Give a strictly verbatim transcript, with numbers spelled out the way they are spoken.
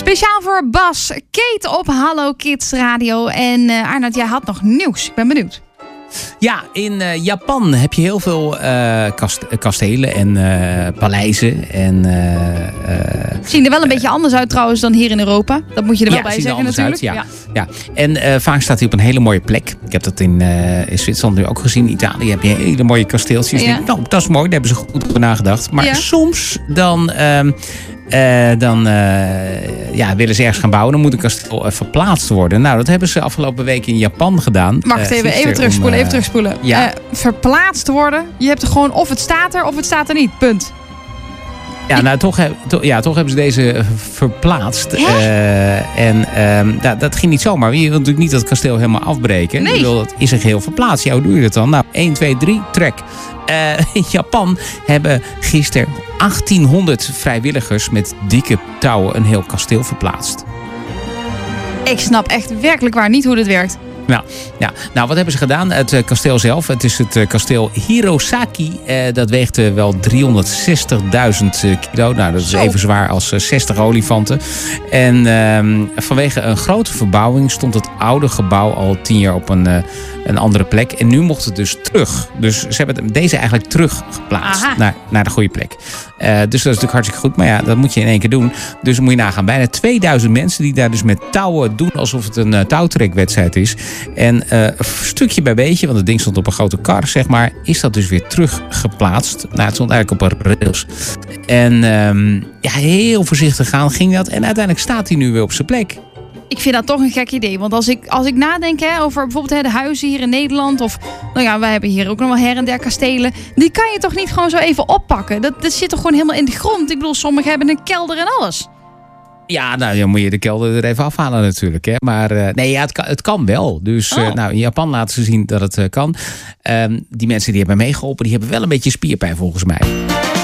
Speciaal voor Bas, Kate op Hallo Kids Radio. En uh, Arnoud, jij had nog nieuws. Ik ben benieuwd. Ja, in uh, Japan heb je heel veel uh, kast- kastelen en uh, paleizen. En, uh, uh, zien er wel een uh, beetje anders uit trouwens dan hier in Europa. Dat moet je er wel ja, bij zeggen natuurlijk. Uit, ja. Ja. Ja. En uh, vaak staat hij op een hele mooie plek. Ik heb dat in, uh, in Zwitserland nu ook gezien. In Italië heb je hele mooie kasteeltjes. Ja. Denk, nou, dat is mooi, daar hebben ze goed over nagedacht. Maar ja. soms dan... Uh, Uh, dan uh, ja, willen ze ergens gaan bouwen. Dan moet een kasteel uh, verplaatst worden. Nou, dat hebben ze afgelopen week in Japan gedaan. Wacht uh, even, even terugspoelen. Uh, even terugspoelen. Ja. Uh, verplaatst worden. Je hebt er gewoon of het staat er of het staat er niet. Punt. Ja, nou toch, heb, to, ja, toch hebben ze deze verplaatst. Uh, en uh, dat, dat ging niet zomaar. Je wilt natuurlijk niet dat kasteel helemaal afbreken. Nee. Je wil dat in zich heel verplaatst. Ja, hoe doe je dat dan? Nou, één, twee, drie, trek. Uh, in Japan hebben gisteren achttienhonderd vrijwilligers met dikke touwen een heel kasteel verplaatst. Ik snap echt werkelijk waar niet hoe dit werkt. Nou, ja. nou, wat hebben ze gedaan? Het uh, kasteel zelf, het is het uh, kasteel Hirosaki. Uh, dat weegt uh, wel driehonderdzestigduizend uh, kilo. Nou, dat is Zo. even zwaar als uh, zestig olifanten. En uh, vanwege een grote verbouwing stond het oude gebouw al tien jaar op een, uh, een andere plek. En nu mocht het dus terug. Dus ze hebben deze eigenlijk teruggeplaatst naar, naar de goede plek. Uh, dus dat is natuurlijk hartstikke goed. Maar ja, dat moet je in één keer doen. Dus dan moet je nagaan. Bijna tweeduizend mensen die daar dus met touwen doen alsof het een uh, touwtrekwedstrijd is. En uh, stukje bij beetje, want het ding stond op een grote kar, zeg maar, is dat dus weer teruggeplaatst. Nou, het stond eigenlijk op een rails. En um, ja, heel voorzichtig gaan ging dat. En uiteindelijk staat hij nu weer op zijn plek. Ik vind dat toch een gek idee. Want als ik, als ik nadenk hè, over bijvoorbeeld hè, de huizen hier in Nederland. Of nou ja, wij hebben hier ook nog wel her en der kastelen. Die kan je toch niet gewoon zo even oppakken? Dat, dat zit toch gewoon helemaal in de grond? Ik bedoel, sommigen hebben een kelder en alles. Ja, nou dan moet je de kelder er even afhalen natuurlijk. Hè. Maar uh, nee, ja, het, kan, het kan wel. Dus oh. uh, nou, in Japan laten ze zien dat het uh, kan. Um, die mensen die hebben meegeholpen, die hebben wel een beetje spierpijn volgens mij.